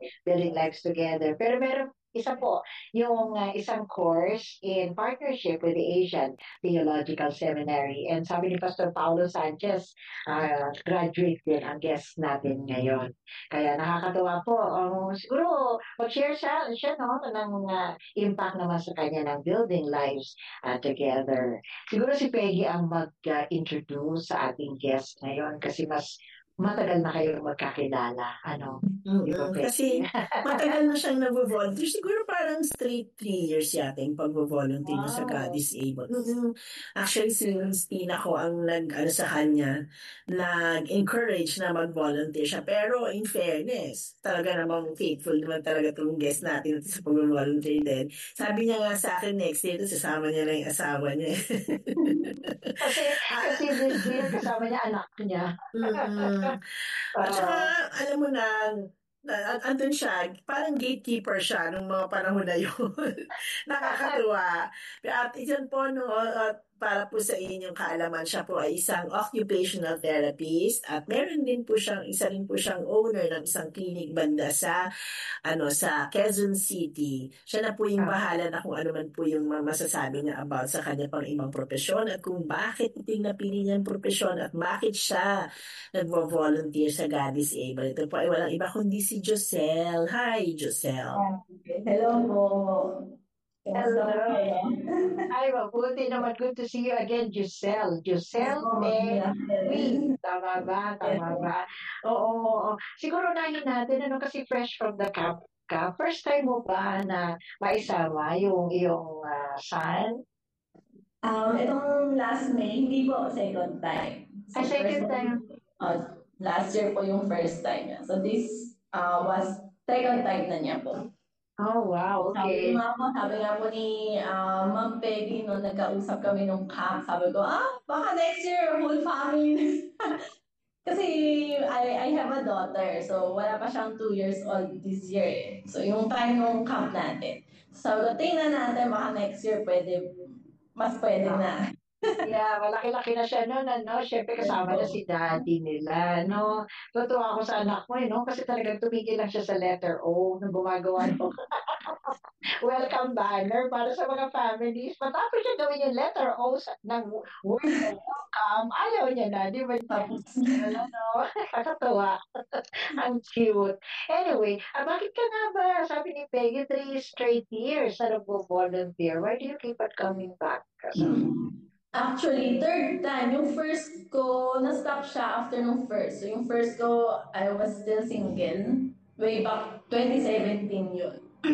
Building Lives Together. Pero meron isa po, yung isang course in partnership with the Asian Theological Seminary. And sabi ni Pastor Paulo Sanchez, graduate din ang guest natin ngayon. Kaya nakakatuwa po. Siguro mag-share siya no, ng impact naman sa kanya ng Building Lives Together. Siguro si Peggy ang mag-introduce sa ating guest ngayon kasi mas matagal na kayong magkakilala. Ano? Di ba, Peggy? Kasi matagal na siyang nag-volunteer. Siguro parang straight 3 years yata yung pag-volunteer niya sa God Wow. is Able. Actually, si Christina ko ang nag-ano sa kanya, nag-encourage na mag-volunteer siya. Pero in fairness, talaga namang faithful naman talaga itong guest natin sa pag-volunteer din. Sabi niya nga sa akin next year, sasama niya na yung asawa niya. Kasi, Ah, kasi this year kasama niya anak niya. mm. At saka, Oo. alam mo na, andun siya, parang gatekeeper siya nung mga panahon na yun. Nakakatuwa. At yun po, no, at para po sa inyong kaalaman, siya po ay isang occupational therapist at meron din po siyang, isa rin po siyang owner ng isang clinic banda sa sa Quezon City. Siya na po yung Ah, bahala na kung ano man po yung masasabi niya about sa kanya pang ibang propesyon at kung bakit ito yung napili niyang propesyon at bakit siya nagvo-volunteer sa God is Able. Ito po ay walang iba kundi si Joselle. Hi, Joselle. Okay. Hello po. Kamusta po hello. kayo? Ay, mabuti naman. Good to see you again, Giselle. Yes Giselle po, Peggy. mag-Miracle. Tama ba? Yes Tama po. ba? Oo, oo. Siguro nahin natin, ano, kasi fresh from the camp ka. First time mo ba na maisama yung iyong son? Itong last May, hindi po second time. Ay, So, first second time. time, last year po yung first time niya. So, this was second time na niya po. Oh, wow. Okay. Sabi nga po ni Ma'am Peggy, no, nagkausap kami nung camp, sabi ko, baka next year, whole family. Kasi I have a daughter, so wala pa siyang 2 years old this year eh. So yung time nung camp natin. So tingnan natin baka next year pwede, mas pwede na. Yeah, malaki-laki na siya noon, ano? Siyempre Yes kasama na po. si daddy nila, no? Totoo ako sa anak mo, no? Kasi talagang tumigil lang siya sa letter O nung gumagawa ng welcome banner para sa mga families. Matapos siya gawin yung letter O ng word na welcome, ayaw niya na, di ba? Tapos, Ano? Nakakatawa. Ang cute. Anyway, bakit ka nga ba, sabi ni Peggy, 3 straight years na nagbo-volunteer? Why do you keep on coming back? actually, third time, yung first ko, na-stop siya after nung first. So yung first ko, I was still single. Way back 2017 yun.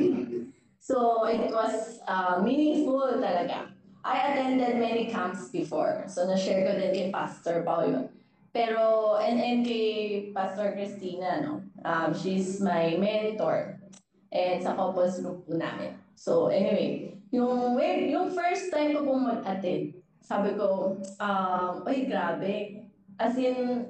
So it was meaningful talaga. I attended many camps before. So na-share ko din kay Pastor Pao yun. Pero, and kay Pastor Christina, no? She's my mentor. And sa couples group po namin. So anyway, yung first time ko pong mag-attend, sabi ko, ay grabe. As in,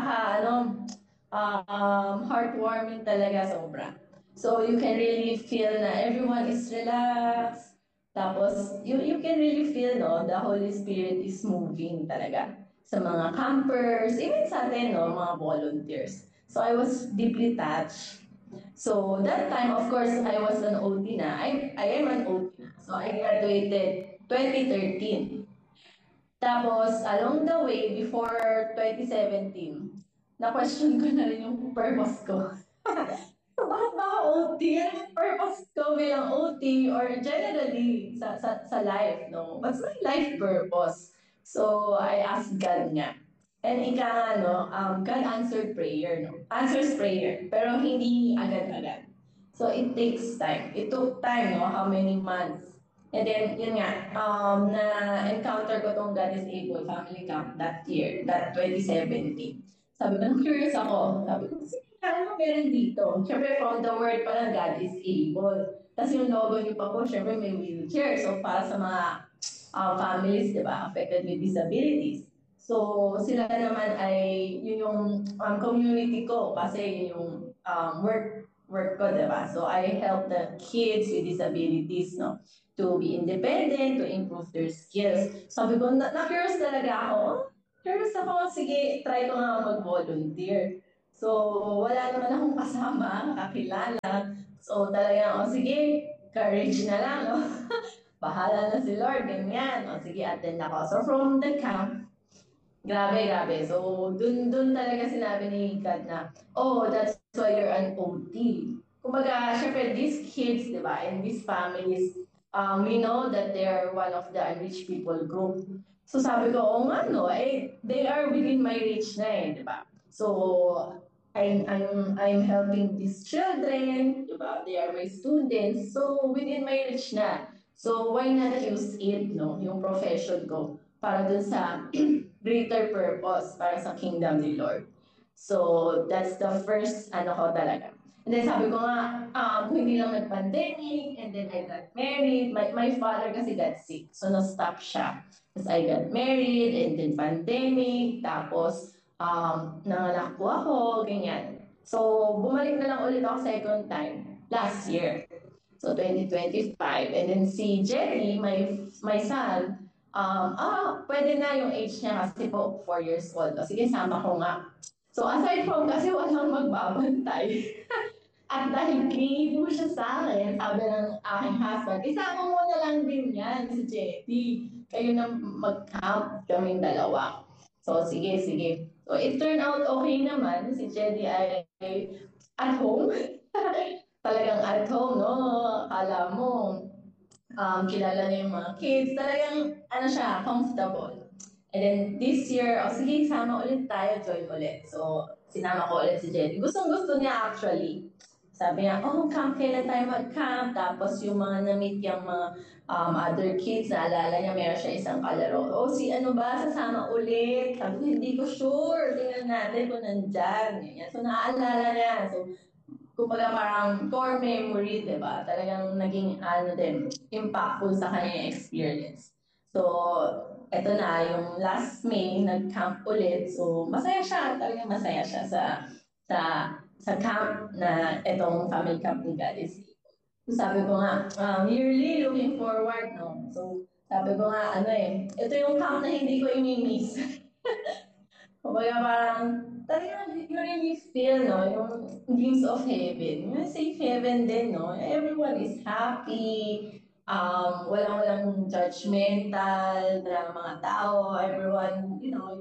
heartwarming talaga sobra. So you can really feel na everyone is relaxed. Tapos, you can really feel, no, the Holy Spirit is moving talaga sa mga campers, even sa atin, no, mga volunteers. So I was deeply touched. So that time, of course, I was an OT na. I am an OT na. So I graduated 2013. Tapos, along the way, before 2017, na-question ko na rin yung purpose ko. So, bakit ba ako OT? Ano yung purpose ko bilang OT or generally sa life, no? What's my life purpose? So, I asked God nga. And ika nga, no, God answered prayer, no? Answers prayer, pero hindi agad-agad. So, it takes time. It took time, no? How many months? And then, yun nga, na-encounter ko tong God is Able Family Camp that year, that 2017. Sabi ko, curious ako. Sabi ko, ano meron dito? Siyempre, from the word pa lang, God is able. Tapos yung logo niyo pa po, siyempre may wheelchair. So, para sa mga families, di ba, affected with disabilities. So, sila naman ay, yun yung community ko kasi yun yung work ko, di ba? So, I help the kids with disabilities, no? To be independent, to improve their skills. Sabi ko, na-curious talaga ako. Curious ako, sige, try ko nga mag-volunteer. So, wala naman akong kasama, kakilala. So, talagang, sige, courage na lang, no? Bahala na si Lord, ganyan. Sige, attend ako. So, from the camp, grabe, grabe. So, dun talaga sinabi ni God na, that's why you're an OT. Kumbaga, syempre, these kids, di ba, and these families, we know that they are one of the unreached people group. So, sabi ko, nga, no, they are within my reach na di ba? So, I'm helping these children, di ba? They are my students. So, within my reach na. So, why not use it, no? Yung profession ko para dun sa greater purpose para sa kingdom ni Lord. So, that's the first ko talaga. And then sabi ko nga, kung hindi lang nag-pandemic, and then I got married. My father kasi got sick, so na-stop siya. Tapos I got married, and then pandemic, tapos nanganak po ako, ganyan. So, bumalik na lang ulit ako second time, last year. So, 2025. And then si Jerry, my son, pwede na yung age niya kasi po 4 years old. O, sige, sama ko nga. So, aside from kasi walang magbabantay. At dahil clingy po siya sa akin, sabi ng aking husband, isama mo na lang din yan, si Jetty. Kayo na mag-camp kaming dalawa. So, sige, sige. So, it turned out okay naman. Si Jetty ay at home. Talagang at home, no? Akala mo, kilala niya yung mga kids. Talagang, siya, comfortable. And then, this year, sige, sama ulit tayo, join ulit. So, sinama ko ulit si Jetty. Gustong-gusto niya actually. Sabi niya, camp, kailan tayo mag-camp? Tapos yung mga na-meet yung mga other kids, naalala niya, meron siya isang kalaro. Si ano ba, sasama ulit? Sabi ko, hindi ko sure. Tingnan natin kung nandyan. So, naaalala niya. So, kumbaga parang core memory, di ba? Talagang naging impactful sa kanya yung experience. So, eto na, yung last May, nag-camp ulit. So, masaya siya. Talagang masaya siya sa camp na itong family camp ni Goddess. So, sabi ko nga, yearly looking forward, no? So, sabi ko nga, ito yung camp na hindi ko i-miss. Kumbaga parang, talagang you really feel, no, yung glimpse of heaven. Yung safe heaven din, no? Everyone is happy, walang judgmental na mga tao. Everyone,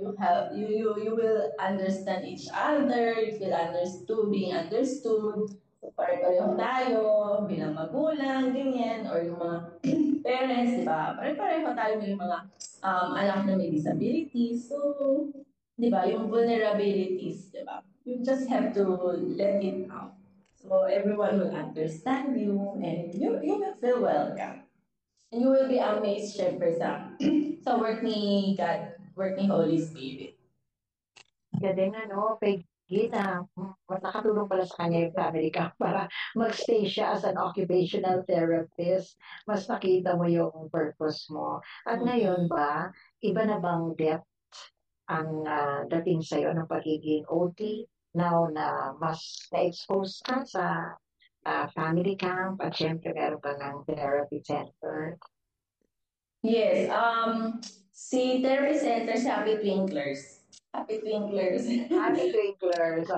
you will understand each other, you feel understood, being understood. So, pare-pareho tayo, bilang magulang, ganyan, or yung mga parents, di ba? Pare-pareho tayo may mga anak na may disabilities. So, di ba, yung vulnerabilities, di ba? You just have to let it out. So everyone will understand you and you will feel welcome. And you will be amazed, syempre, sa work ni God, work ni Holy Spirit. Galing Peggy, na nakatulong pala sa kanya yung family camp para magstay siya as an occupational therapist. Mas nakita mo yung purpose mo. At ngayon ba, iba na bang depth ang dating sa'yo ng pagiging OT now na mas na-expose ka sa family camp at syempre meron ka ng therapy center? Yes, si therapy center si Happy Twinklers. Happy Twinklers. Happy Twinklers.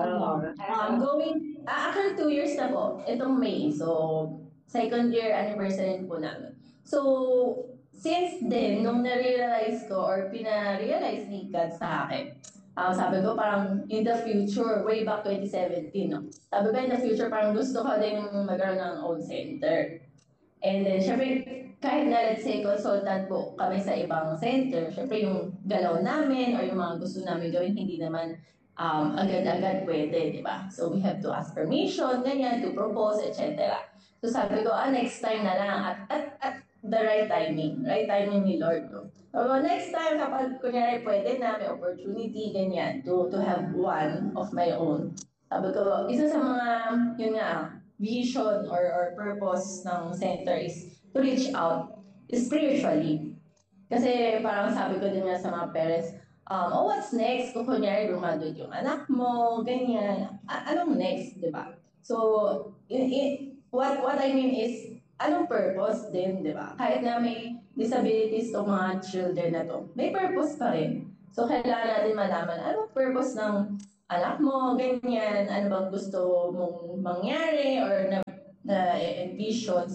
After 2 years na po, itong May. So, second year anniversary po namin. So, since then, nung na-realize ko or pina-realize ni God sa akin, sabi ko parang in the future, way back 2017, no? Sabi ko in the future, parang gusto ko din magkaroon ng own center. And then, syempre, kahit na let's say consultant po kami sa ibang center, syempre yung galaw namin or yung mga gusto namin gawin, hindi naman agad-agad pwede, di ba? So, we have to ask permission, ganyan, to propose, etc. So, sabi ko, next time na lang at the right timing ni Lord. No? So, next time, kapag kunyari pwede na, may opportunity, ganyan, to have one of my own. Sabi ko, isa sa mga, yun nga, vision or purpose ng center is to reach out spiritually. Kasi parang sabi ko din nga sa mga parents, what's next? Kung kunyari graduate yung anak mo, ganyan. Anong next, di ba? So, what I mean is, anong purpose din, di ba? Kahit na may disabilities o mga children na to, may purpose pa rin. So, kailangan natin malaman anong purpose ng anak mo, ganyan, ano bang gusto mong mangyari or na envision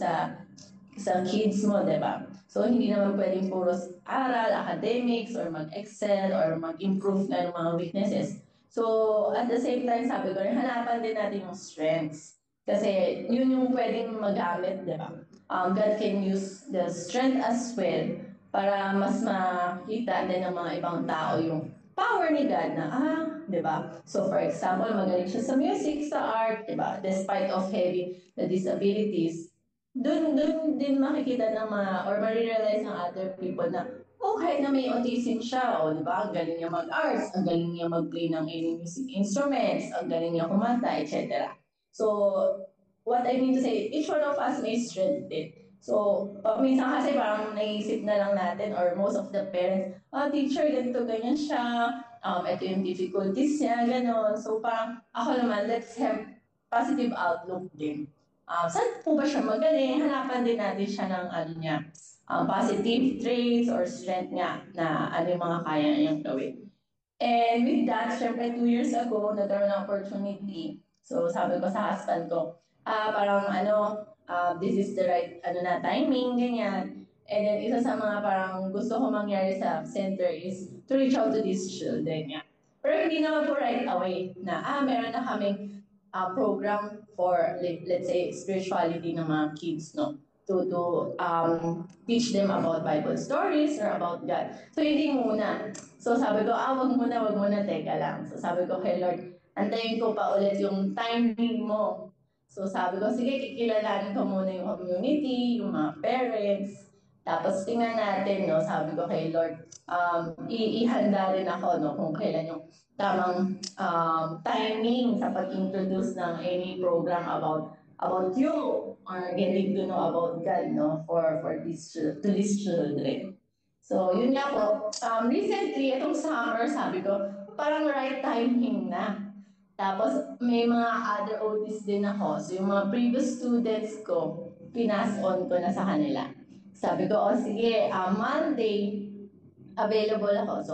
sa kids mo, di ba? So, hindi naman pwedeng puro aral, academics, or mag-excel, or mag-improve na yung mga weaknesses. So, at the same time, sabi ko, hanapan din natin yung strengths. Kasi yun yung pwedeng magamit, di ba? God can use the strength as well para mas makita din ng mga ibang tao yung power ni God na, di ba? So, for example, magaling siya sa music, sa art, di ba? Despite of having the disabilities, doon din makikita ng mga or marirealize ng other people na kahit na may autism siya, di ba? Ang galing niya mag-arts, ang galing niya mag-play ng any music instruments, ang galing niya kumanta, etc. So, what I mean to say, each one of us may strength din. So, minsan kasi parang naisip na lang natin or most of the parents, teacher, ganito, ganyan siya, ito yung difficulties niya, gano'n. So, parang ako naman, let's have positive outlook din. Saan po ba siya magaling? Hanapan din natin siya ng positive traits or strength niya na ano yung mga kaya niyang gawin. And with that, syempre 2 years ago, nagkaroon ng opportunity. So sabi ko sa husband ko, parang this is the right timing, ganyan. And then isa sa mga parang gusto ko mangyari sa center is to reach out to these children niya. Pero hindi naman po right away na, meron na kaming program for let's say spirituality ng mga kids, no, to teach them about Bible stories or about God. So hindi muna. So sabi ko, wag muna, teka lang. So sabi ko kay Lord, antayin ko pa ulit yung timing mo. So sabi ko, sige, kikilalanin ko muna yung community, yung mga parents. Tapos tingnan natin, no, sabi ko kay Lord, ihanda rin ako, no, kung kailan yung tamang timing sa pag-introduce ng any program about you or getting to know about God, no, for these children. So, yun nga po. Recently, itong summer, sabi ko, parang right timing na. Tapos, may mga other OTs din ako. So, yung mga previous students ko, pinas on ko na sa kanila. Sabi ko, sige, Monday, available ako. So,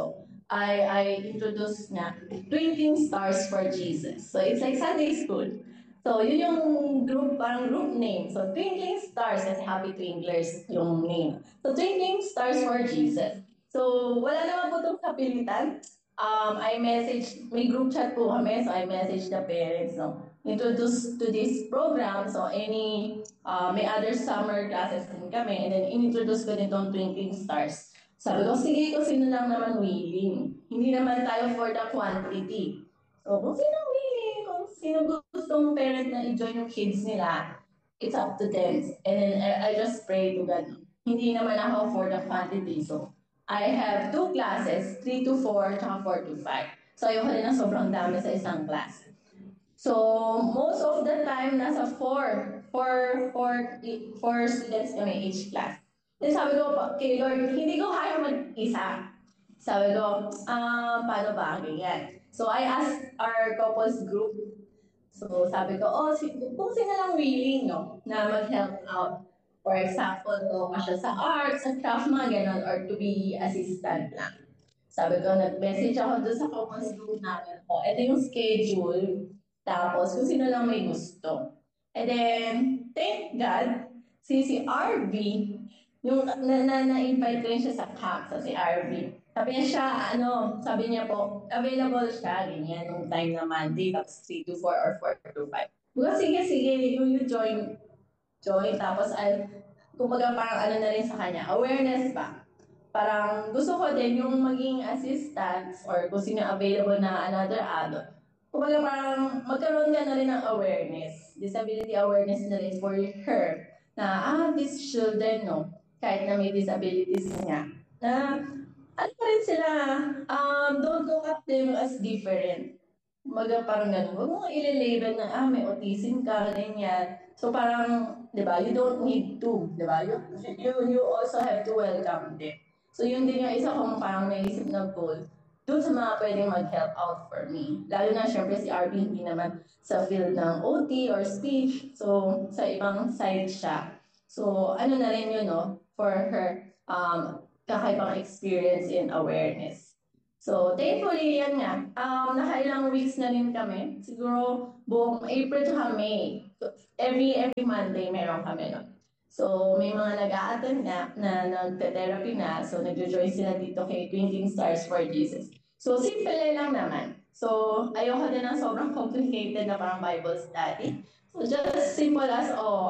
I introduced nga Twinkling Stars for Jesus. So, it's like Sunday school. So, yun yung parang group name. So, Twinkling Stars, kasi Happy Twinklers yung name. So, Twinkling Stars for Jesus. So, wala naman po itong kapilitan. May group chat po kami, so I message the parents, no, introduce to this program. So, may other summer classes din kami, and then introduce ko din itong Twinkling Stars. Sabi ko, sige, kung sino lang naman willing. Hindi naman tayo for the quantity. So, kung sino willing, kung sino gustong parent na i-join yung kids nila, it's up to them. And then I just pray to God. Hindi naman ako for the quantity. So, I have 2 classes, 3 to 4, tsaka 4 to 5. So, ayoko rin na sobrang dami sa isang class. So, most of the time, nasa 4 students kami each class. Then sabi ko, kay Lord, hindi ko kaya mag-isa. Sabi ko, paano ba? Ganyan. So, I asked our couples group. So, sabi ko, kung sino lang willing, no, na mag-help out. For example, to siya sa arts, sa craft, mga ganon, or to be assistant lang. Sabi ko, nag-message ako doon sa couples group namin. Ito yung schedule. Tapos, kung sino lang may gusto. And then, thank God, si RV, yung na-invite ko rin siya sa camp, sa si RV. Sabi niya po, available siya, ganyan, nung time na Monday, tapos 3 to 4 or 4 to 5. Buka, sige, you join, tapos kumbaga parang na rin sa kanya, awareness ba? Parang gusto ko din yung maging assistants or kung sino available na another adult. Kumbaga parang magkaroon ka na rin ng awareness, disability awareness na rin for her, na these children, no, kahit na may disabilities nga, na pa rin sila, don't look at them as different. Kumbaga parang gano'n, huwag mong i-label na, may autism ka, ganyan. So parang, di ba, you don't need to, di ba? You also have to welcome them. So yun din yung isa kong parang naisip na goal doon sa mga pwedeng mag-help out for me. Lalo na syempre si RB hindi naman sa field ng OT or speech. So sa ibang side siya. So ano na rin yun, no, for her kakaibang experience and awareness. So, thankfully, yan nga, nakailang weeks na rin kami. Siguro buong April to May. Every Monday meron kami nun. So, may mga nag-a-attend na nagte-therapy na. So, nag-join sila dito kay Twinkling Stars for Jesus. So, simple lang naman. So, ayoko din ng sobrang complicated na parang Bible study. So, just simple as,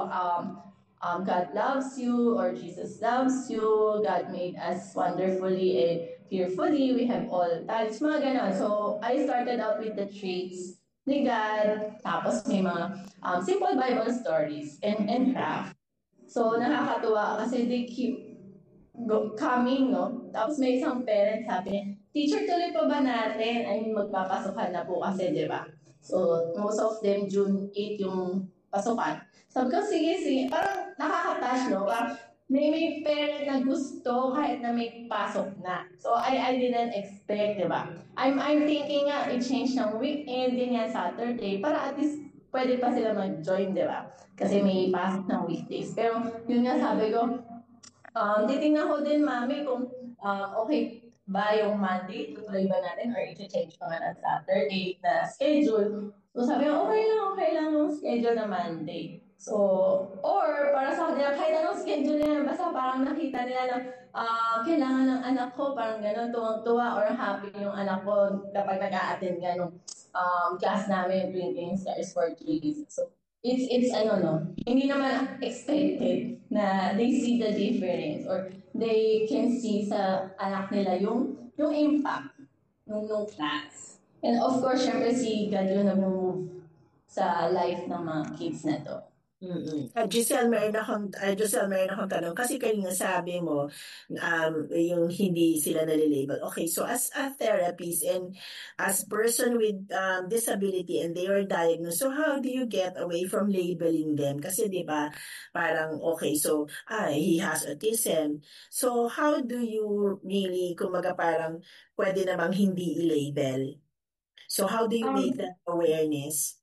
God loves you or Jesus loves you. God made us wonderfully and fearfully. We have all talents, mga ganon. So, I started out with the traits ni God. Tapos may mga simple Bible stories and craft. So, nakakatuwa kasi they keep coming, no? Tapos may isang parent sabi niya, teacher, tuloy pa ba natin? I mean, magpapasukan na po kasi, di ba? So, most of them, June 8 yung pasukan. Sabi ko, sige. Parang nakaka-touch, no? Parang may parent na gusto kahit na may pasok na. So, I didn't expect, di ba? I'm thinking nga, i-change ng weekend, ganyan, Saturday, para at least pwede pa sila mag-join, di ba? Kasi may pasok ng weekdays. Pero, yun nga sabi ko, titingnan ko din, mami, kung okay ba yung Monday, tutuloy ba natin or i-change pa nga ng Saturday na schedule. So sabi ko, okay lang yung schedule na Monday. So, or para sa kanila, kahit anong schedule nila, basta parang nakita nila na kailangan ng anak ko, parang gano'n, tuwang-tuwa or happy yung anak ko kapag nag-a-attend nga nung class namin, Drinking Stars for Kids. So, it's no, hindi naman expected na they see the difference or they can see sa anak nila yung impact nung class. And of course, syempre si God yung nag-move sa life ng mga kids na to. Giselle, meron akong tanong. Kasi kanina sabi mo, yung hindi sila nalilabel. Okay, so as a therapist and as person with disability and they are diagnosed, so how do you get away from labeling them? Kasi di ba parang, okay, so he has autism. So how do you really, kumaga parang pwede namang hindi i-label? So how do you make that awareness?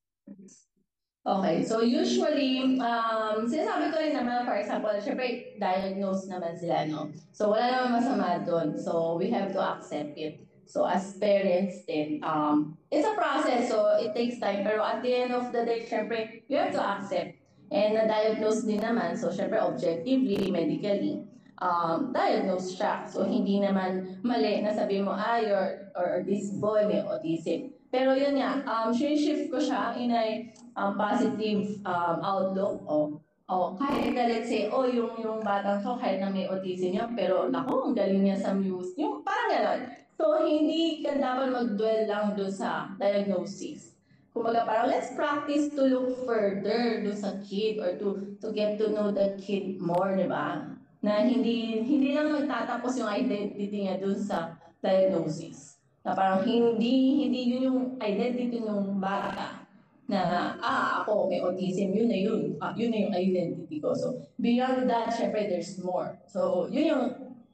Okay, so usually, sinasabi ko rin naman, for example, syempre, diagnosed naman sila, no? So, wala naman masama doon. So, we have to accept it. So, as parents din, it's a process, so it takes time. Pero at the end of the day, syempre, you have to accept. And na-diagnose din naman, so syempre, objectively, medically, diagnosed siya. So, hindi naman mali na sabi mo, or this boy may autism. Pero yun nga, shift ko siya in a positive outlook kahit na let's say, yung batang to kahit na may autism niya, pero naku, ang galing niya sa music. Yung parang gano'n. So, hindi ka dapat mag-dwell lang doon sa diagnosis. Kumbaga parang let's practice to look further doon sa kid or to get to know the kid more, di ba? Na hindi lang magtatapos yung identity niya doon sa diagnosis. Na parang hindi yun yung identity ng bata na ako may autism, yun na yun. Yun na yung identity ko. So, beyond that, syempre, there's more. So, yun yung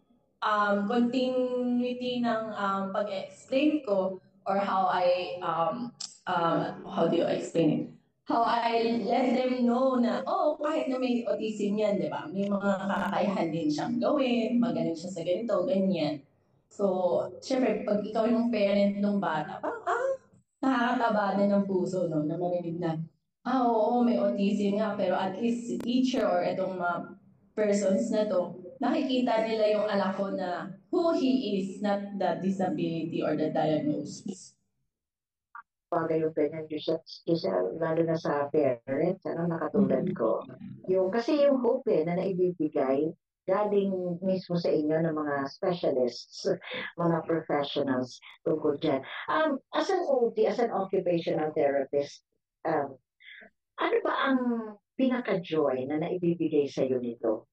continuity ng pag-explain ko or how I, how do you explain it? How I let them know na, kahit na may autism yan, di ba? May mga kakayahan din siyang gawin, magaling siya sa ganito, ganyan. So, syempre, pag ikaw yung parent ng bata, parang, nakakataba din ng puso, no? Na marinig na, oo, may autism nga, pero at least si teacher or itong mga persons na to, nakikita nila yung anak ko na who he is, not the disability or the diagnosis. Bagay yung ganyan, Giselle, lalo na sa parents, nakatulad ko. Kasi yung hope na naibibigay, galing mismo sa inyo ng mga specialists, mga professionals tungkol dyan. As an OT, as an occupational therapist, ano ba ang pinaka-joy na naibibigay sa iyo nito?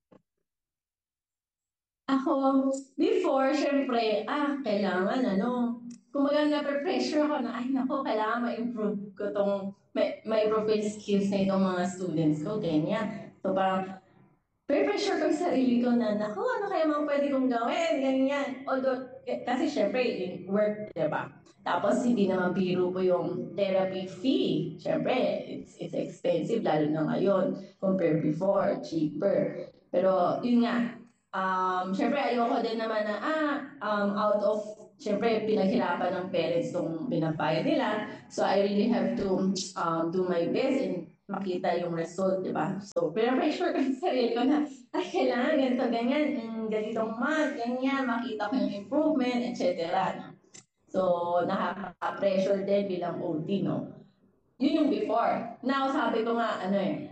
Ako, before, syempre, kailangan, kumbaga na-pressure ako na, kailangan ma-improve ko ma-improve ko yung skills na itong mga students ko, ganyan. So, parang, pressure ko sa sarili ko na, ano kaya mga pwede kong gawin, ganyan. Although, kasi syempre, work, diba? Tapos, hindi naman biro ko yung therapy fee. Syempre, it's expensive, lalo na ngayon, compared before, cheaper. Pero, yun nga, syempre, ayoko din naman na, out of syempre, pinaghirapan ng parents itong pinagbayad nila. So, I really have to do my best and makita yung result, di ba? So, pinapressure ko yung sarili ko na, ay, kailangan ganito, ganyan, ganitong month, ganyan, makita ko yung improvement, etc. So, nakaka-pressure din bilang OT, no? Yun yung before. Now, sabi ko nga, ano eh,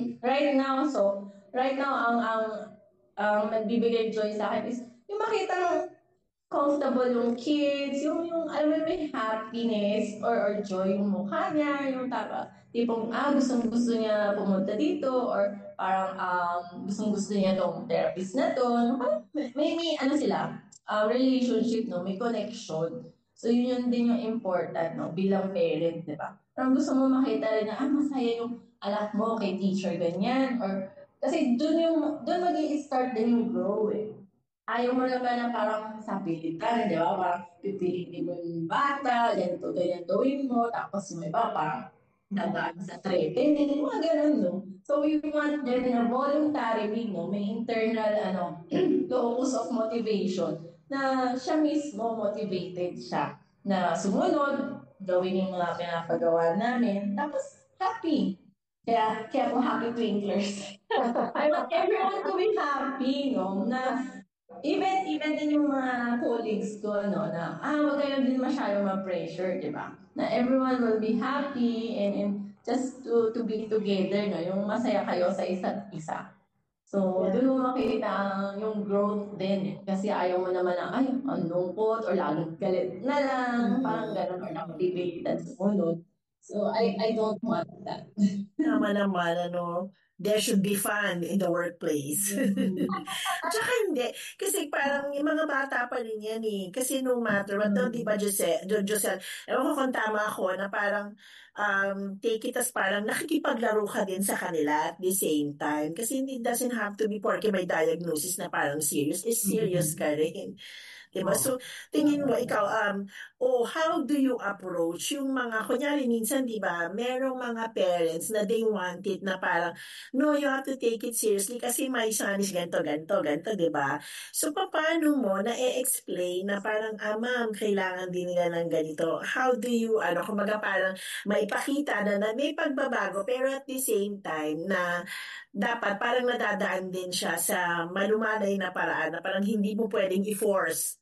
right now, ang nagbibigay joy sa akin is yung makita ng comfortable yung kids, yung alam mo, may happiness or joy yung mukha niya, yung tipong, gustong-gusto niya pumunta dito, or parang gustong-gusto niya tong therapist na to. May ano sila, relationship, no? May connection. So, yun din yung important, no? Bilang parent, di ba? Parang gusto mo makita rin na, masaya yung anak mo kay teacher, ganyan, or kasi doon mag-i-start din yung grow eh. Ayaw mo naman na parang sa pilitan, di ba? Parang pipilitin mo yung bata, ganito, ganyan gawin mo, tapos yung iba parang dadaan sa threatening, mga ganun, no? So we want them na voluntarily, no? May internal, locus of motivation na siya mismo motivated siya na sumunod, gawin yung mga pinapagawa namin, tapos happy. Kaya po happy twinklers. I want everyone to be happy, no? Na even din yung mga colleagues ko, no, na, wag kayo din masyadong ma-pressure, di ba? Na everyone will be happy and just to be together, no, yung masaya kayo sa isa't isa. So, doon mo makikita yung growth din. Eh. Kasi ayaw mo naman na, ang lungkot or laging galit na lang, parang gano'n, or nakapipilitan sumunod. So, I don't want that. Tama naman, there should be fun in the workplace. Tsaka hindi. Kasi parang yung mga bata pa rin yan eh. Kasi no matter what, di ba, Josel, ewan ko kung tama ako, na parang take it as parang nakikipaglaro ka din sa kanila at the same time. Kasi it doesn't have to be porque may diagnosis na parang serious. Is serious ka rin. Diba? So, tingin mo, ikaw, how do you approach yung mga, kunyari, minsan, diba, merong mga parents na they want it na parang, no, you have to take it seriously kasi my son is ganito, ganito, ganito, diba? So, paano mo na-explain na parang, ma'am, kailangan din nila ng ganito? How do you, kumaga parang maipakita na may pagbabago, pero at the same time na dapat parang nadadaan din siya sa malumanay na paraan na parang hindi mo pwedeng i-force.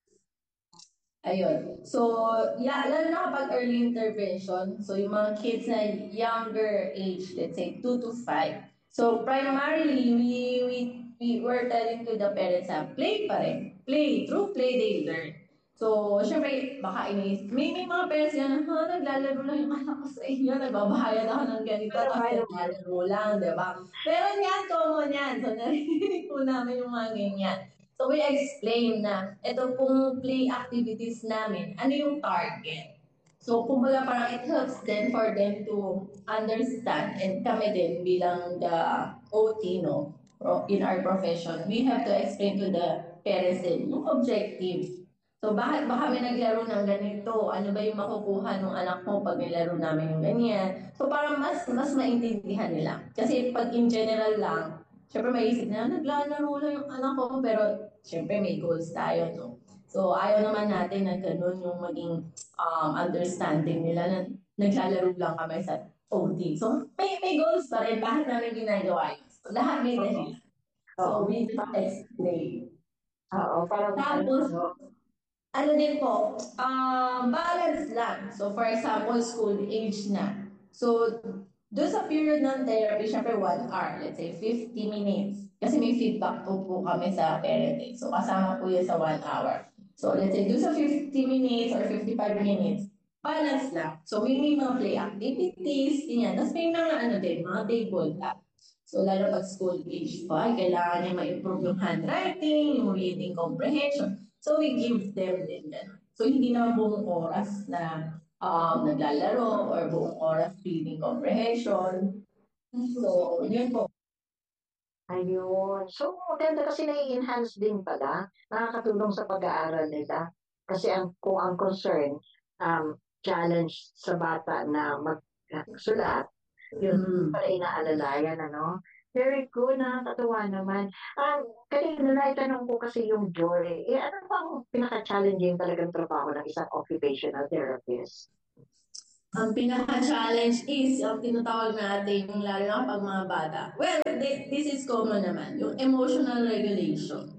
Ayun. So, lalo na kapag early intervention, so yung mga kids na younger age, let's say 2 to 5. So, primarily, we're telling to the parents na play pa rin. Play. Through play, they learn. So, syempre, baka may mga parents yan, naglalaro lang yung anak ko sa inyo, nagbabayad ako ng ganito, tapos naglalaro lang, di ba? Pero yan, common yan. So, narinig po namin yung mga ganyan. So we explain na ito pong play activities namin, ano yung target. So kumbaga parang it helps them for them to understand, and kami din bilang the OT, no, in our profession, we have to explain to the parents din yung objective. So bakit ba kami naglaro ng ganito? Ano ba yung makukuha ng anak mo pag nilaro namin yung ganyan? So parang mas maintindihan nila. Kasi pag in general lang, syempre may isip na, naglalaro lang yung anak ko, pero syempre may goals tayo, no? So, ayaw naman natin na ganun yung maging understanding nila na naglalaro lang kami sa OT. So, may goals pa rin. Bakit namin ginagawa yun? So, lahat may dahilan. So, we just explain. Oo, parang Tapos, ano din po, balance lang. So, for example, school age na. So, doon sa period ng therapy, syempre 1 hour, let's say 50 minutes. Kasi may feedback po kami sa parenting. So, kasama po yun sa 1 hour. So, let's say doon sa 50 minutes or 55 minutes, balance lang. So, may mga play activities, ganyan. Tapos may mga mga table top. So, lalo pag school age pa, kailangan niya ma-improve yung handwriting, yung reading comprehension. So, we give them din ganun. So, hindi naman buong oras na naglalaro or buong oras reading comprehension. So, yun po. Ayun. So, maganda kasi nai-enhance din pala. Nakakatulong sa pag-aaral nila. Kasi kung ang concern, challenge sa bata na magsulat, yun pala inaalalayan, ano? Very good, nakakatuwa naman. Kanina na itanong ko kasi yung joy. Ano bang pinaka-challenging talagang trabaho ng isang occupational therapist? Ang pinaka-challenge is, ang tinatawag natin, yung lalo na kapag mga bata. Well, this is common naman, yung emotional regulation.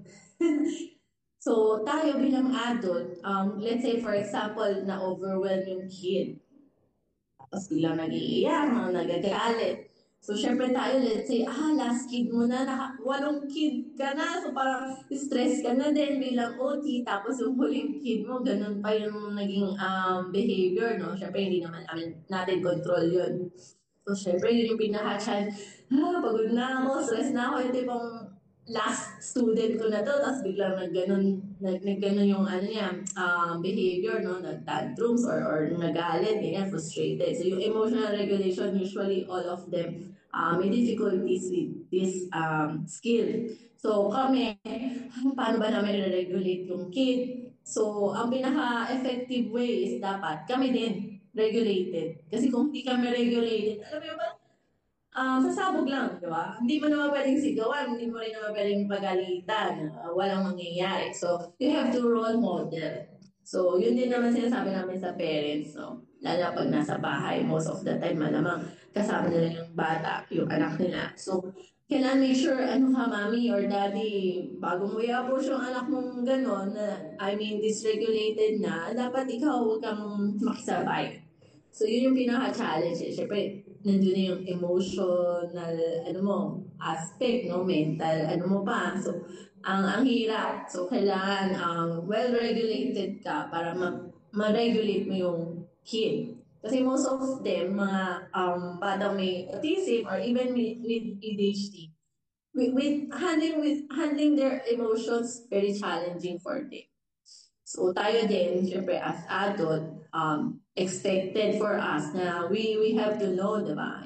So, tayo bilang adult, let's say for example, na-overwhelm yung kid. Tapos biglang nag-iiyak, mga nagagalit. So, syempre tayo, let's say, last kid mo na, walong kid ka na. So, parang stress ka na din bilang OT. Tapos yung huling kid mo, ganun pa yung naging behavior, no? Syempre, hindi naman natin control yun. So, syempre, yun yung pinaka-challenge. Pagod na ako, stress na ako. Ito yung last student ko na to, tapos biglang nagganon yung ano niya, behavior, no? Nag-tantrums or nagalit, ganyan, frustrated. So yung emotional regulation, usually all of them may difficulties with this skill. So kami, paano ba namin regulate yung kid? So ang pinaka-effective way is dapat kami din regulated. Kasi kung hindi kami regulated, alam mo yun ba, sasabog lang, di ba? Hindi mo naman pwedeng sigawan, hindi mo rin naman pwedeng pagalitan, walang mangyayari. So, you have to role model. So, yun din naman sinasabi namin sa parents, no? Lalo na pag nasa bahay, most of the time, malamang kasama nila yung bata, yung anak nila. So, kailangan make sure, ano ka, mami or daddy, bago mo i-approach yung anak mong gano'n, dysregulated na, dapat ikaw huwag kang makisabay. So, yun yung pinaka-challenge. Siyempre, nandun na yung emotional, aspect, no? Mental, mo pa. So, ang hirap. So, kailangan well-regulated ka para ma-regulate mo yung kid. Kasi most of them, mga batang may autism or even with ADHD, with handling their emotions very challenging for them. So tayo din, syempre as adult, expected for us na we have to know, di ba?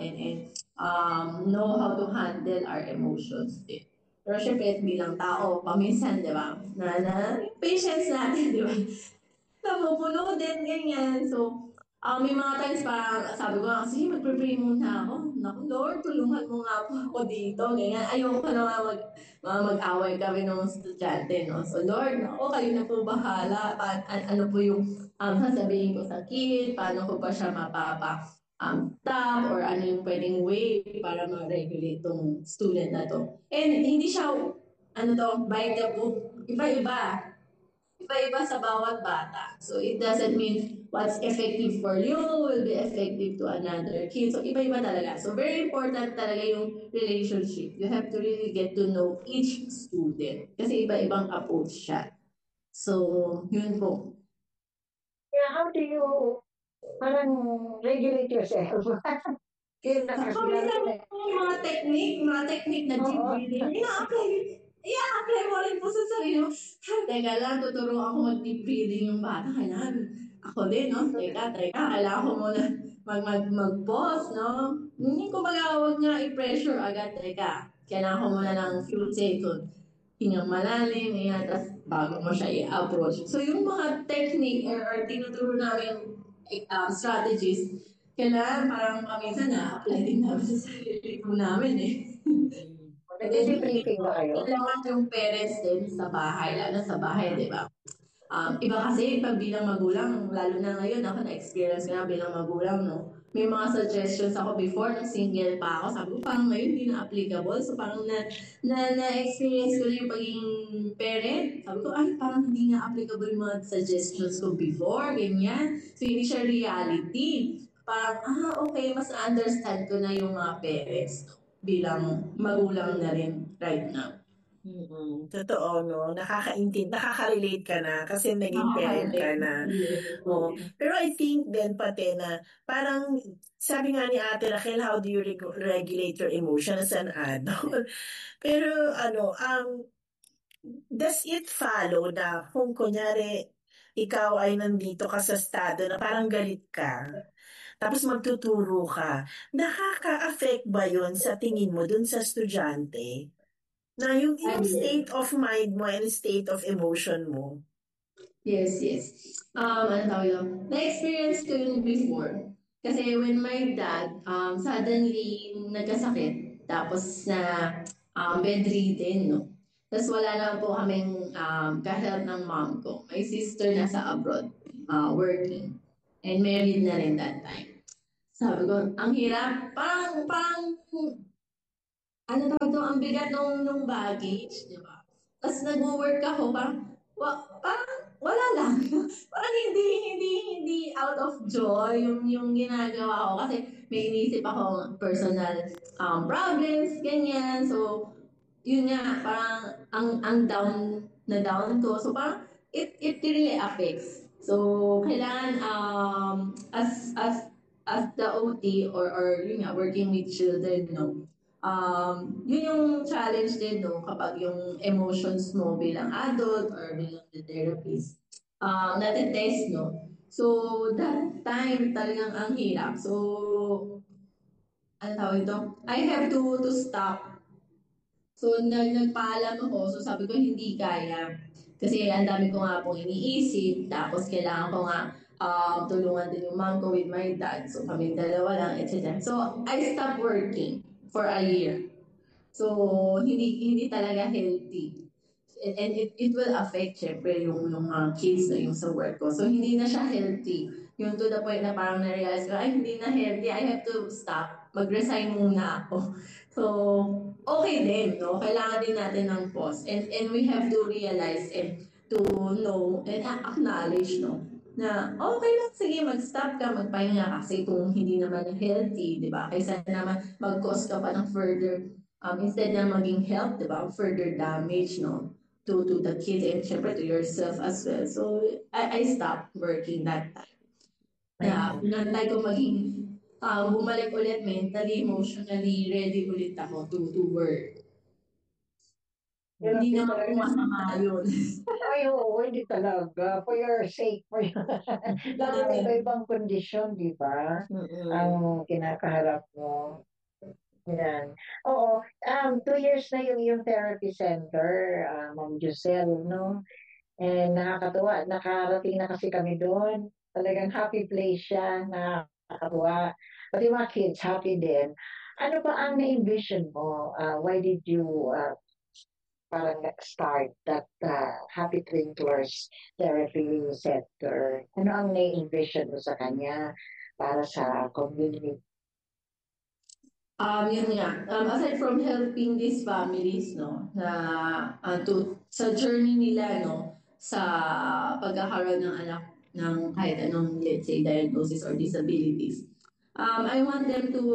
And know how to handle our emotions din. Pero syempre, bilang tao, paminsan, di ba? Yung patience natin, di ba? Napupuno din, ganyan. So, may mga times parang sabi ko nga, sige, magpre-pray muna ako. Naku, Lord, tulungan mo nga po ako dito. Ganyan. Ayoko na nga mag-away kami ng estudyante, no? So, Lord, naku, kayo na po bahala. Ano po yung sasabihin ko sa kid? Paano ko pa siya tap or ano yung pwedeng way para ma-regulate tong student na to. And hindi siya, by the book. Iba-iba. Iba-iba sa bawat bata. So it doesn't mean what's effective for you will be effective to another kid. So iba-iba talaga. So very important talaga yung relationship. You have to really get to know each student. Kasi iba-ibang approach siya. So, yun po. Yeah, how do you parang regulate yourself? Kaya Saka minsan nakakilala mga technique na deep Oo. breathing, ina-apply mo rin po sa sarili mo. Teka lang, tuturuan ako mag-deep breathing yung bata. Kailangan, ako din, no? Teka, kailangan ko muna mag-pause, no? Hindi ko baga, huwag nga i-pressure agad. Teka, kailangan ko muna ng few seconds. Hingang malalim, yan, tapos bago mo siya i-approach. So, yung mga technique or tinuturo namin strategies, kailangan parang paminsan na-apply din namin sa sarili po namin eh. Nagde-debriefing ba kayo? Kailangan yung parents din sa bahay, lalo sa bahay, di ba? Iba kasi pag bilang magulang, lalo na ngayon, ako na-experience ko na bilang magulang, no? May mga suggestions ako before, nung single pa ako, sabi ko parang ngayon hindi na applicable. So parang na-experience ko na yung pagiging parent. Sabi ko, ay parang hindi na applicable yung mga suggestions ko before, ganyan. So hindi siya reality. Parang, okay, mas understand ko na yung mga parents, no? Bilang magulang na rin right now. Totoo, no? Nakaka-relate ka na kasi naging parent ka na. Oh. Pero I think then pati na parang sabi nga ni Ate Raquel, how do you regulate your emotion as an adult? Pero does it follow na kung kunyari ikaw ay nandito ka sa estado na parang galit ka, tapos magtuturo ka, nakaka-affect ba yun sa tingin mo dun sa estudyante? Na yung state of mind mo and state of emotion mo. Yes, yes. Ano tawag yun? Na-experience ko yun before. Kasi when my dad suddenly nagkasakit, tapos na bedridden, no? Tapos wala na po kaming ka-help ng mom ko. My sister nasa abroad, working. And married na rin that time. Sabi ko, ang hirap. Parang ano tawag to, ang bigat nung baggage, di ba? Tapos nag-work ako, parang wala lang. Parang hindi out of joy yung ginagawa ko. Kasi may inisip ako personal problems, ganyan. So, yun nga, parang ang down ko. So, parang it really affects. So, kailangan as the OT or yun nga, working with children, no? Yun yung challenge din, no, kapag yung emotions mo bilang adult or bilang the therapist, natitest, no. So, that time talagang ang hirap. So, ano tawag ito? I have to stop. So, nagpaalam ako. So, sabi ko, hindi kaya. Kasi ang dami ko nga pong iniisip. Tapos, kailangan ko nga tulungan din yung mom ko with my dad. So, kami dalawa lang, etc. So, I stopped working for a year. So, hindi talaga healthy. And it will affect, syempre, yung kids na yung sa work ko. So, hindi na siya healthy. Yung to the point na parang na-realize ko, ay, hindi na healthy. I have to stop. Mag-resign muna ako. So, okay din, no? Kailangan din natin ng pause. And we have to realize and to know and acknowledge, no? Na okay lang, sige, mag-stop ka, magpahinga kasi kung hindi naman healthy, di ba? Kaysa naman mag-cause ka pa ng further, instead na maging health, di ba? Further damage, no? To the kids and syempre to yourself as well. So, I stopped working that time. Na pinantay ko maging bumalik ulit mentally, emotionally, ready ulit ako to work. Hindi naman po masama yun. Ay, oo, hindi talaga. For your sake, lalo na iba-ibang kondisyon, di ba? Ang kinakaharap mo. Yan. Oo, 2 years na yung therapy center, Ma'am Giselle, no? And nakakatuwa, nakarating na kasi kami doon. Talagang happy place siya, nakakatuwa. Pati mga kids, happy din. Ano ba ang na-envision mo? Why did you parang start that Happy Twinklers Therapy Center? Ano ang na-envision mo sa kanya para sa community? Yun nga. Aside from helping these families, no, na sa journey nila, no, sa pagkakaroon ng anak ng kahit anong, let's say, diagnosis or disabilities, I want them to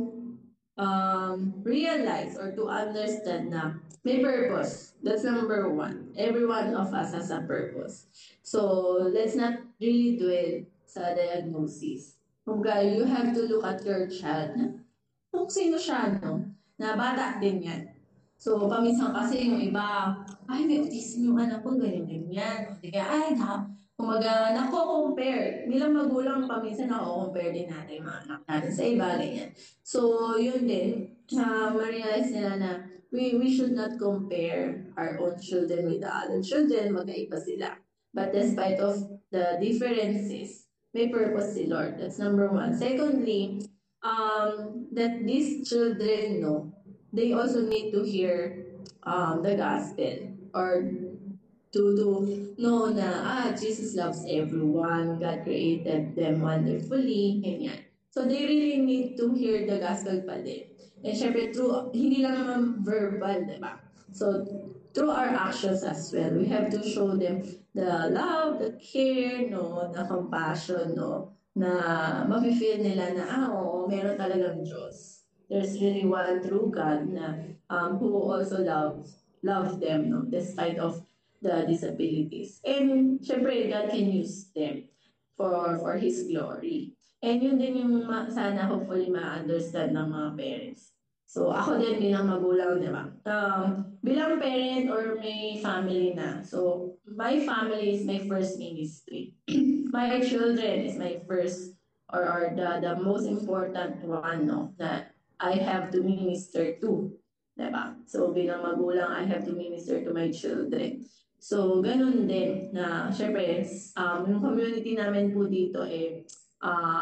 realize or to understand na may purpose. That's number one. Every one of us has a purpose. So, let's not really dwell sa diagnosis. Kumbaga, you have to look at your child na kung sino siya, no? Na bata din yan. So, paminsan kasi yung iba, ay, may autism yung anak ko, ganyan-ganyan. Hindi kaya, ay, kumaga, nako-compare. Bilang magulang, paminsan nako-compare din natin yung mga anak natin sa iba, ganyan. So, yun din, ma-realize nila na we should not compare our own children with the other children, magkaiba sila. But despite of the differences, may purpose si Lord. That's number one. Secondly, that these children know, they also need to hear the gospel or to know na Jesus loves everyone, God created them wonderfully, ganyan. So they really need to hear the gospel pa din. And syempre, hindi lang naman verbal, di ba? So, through our actions as well, we have to show them the love, the care, no, the compassion, no, na mafe-feel nila na, oo, meron talagang Diyos. There's really one true God na who also loves them, no, despite of the disabilities. And syempre, God can use them for His glory. And yun din yung sana hopefully ma-understand ng mga parents. So ako din bilang magulang, di ba? Bilang parent or may family na. So my family is my first ministry. My children is my first or the most important one, no, na I have to minister to. Diba? So bilang magulang, I have to minister to my children. So, ganun din na, syempre, yung community namin po dito